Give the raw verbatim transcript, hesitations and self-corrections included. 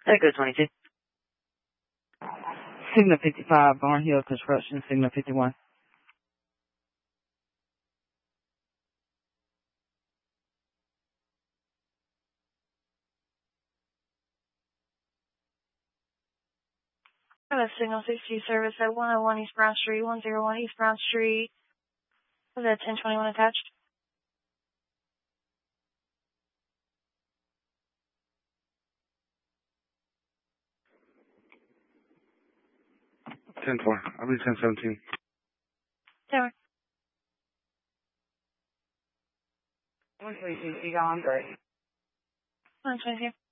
Echo twenty-two. Signal fifty-five, Barnhill Construction, Signal fifty-one. I have a Signal sixty service at one oh one East Brown Street, one oh one East Brown Street. Was that ten twenty-one attached? ten four. I'll be ten seventeen. Tower. one twenty-two, you got on great. one twenty-two.